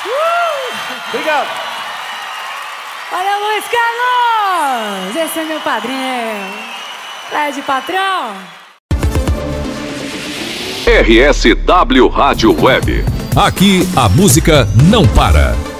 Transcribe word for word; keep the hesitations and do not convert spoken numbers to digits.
Obrigado. Valeu, Luiz Carlos! Esse é meu padrinho. Fred Patrão. R S W Rádio Web. Aqui a música não para.